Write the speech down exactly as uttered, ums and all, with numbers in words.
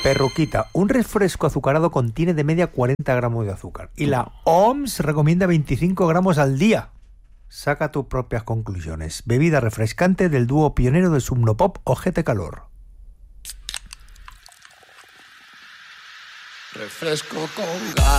Perruquita, un refresco azucarado contiene de media cuarenta gramos de azúcar y la O M S recomienda veinticinco gramos al día. Saca tus propias conclusiones. Bebida refrescante del dúo pionero de Subnopop Ojete Calor. Refresco con gas.